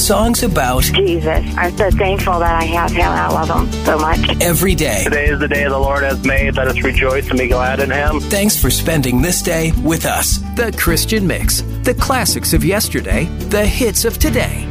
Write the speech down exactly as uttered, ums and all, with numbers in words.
songs about Jesus. I'm so thankful that I have him. I love him so much. Every day. Today is the day the Lord has made. Let us rejoice and be glad in him. Thanks for spending this day with us. The Christian Mix. The classics of yesterday, the hits of today.